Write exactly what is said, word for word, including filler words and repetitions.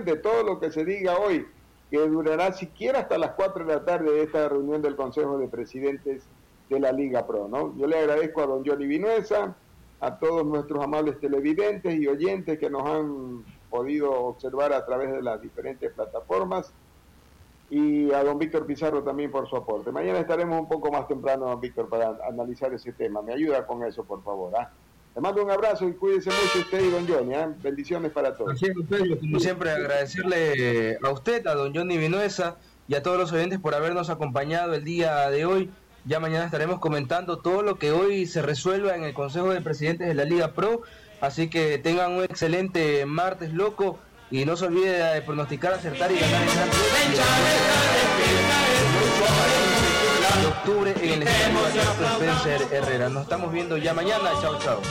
pendiente todo lo que se diga hoy, que durará siquiera hasta las cuatro de la tarde de esta reunión del Consejo de Presidentes de la Liga Pro, ¿no? Yo le agradezco a don Johnny Vinuesa, a todos nuestros amables televidentes y oyentes que nos han podido observar a través de las diferentes plataformas, y a don Víctor Pizarro también por su aporte. Mañana estaremos un poco más temprano, don Víctor, para analizar ese tema. Me ayuda con eso, por favor. ¿eh? Le mando un abrazo y cuídese mucho usted y don Johnny. ¿eh? Bendiciones para todos. Así es, usted, como siempre, agradecerle a usted, a don Johnny Vinuesa y a todos los oyentes por habernos acompañado el día de hoy. Ya mañana estaremos comentando todo lo que hoy se resuelva en el Consejo de Presidentes de la Liga Pro. Así que tengan un excelente martes loco. Y no se olvide de pronosticar, acertar y ganar el Gran de octubre en el estadio Spencer Herrera. Nos estamos viendo ya mañana. Chao, chao.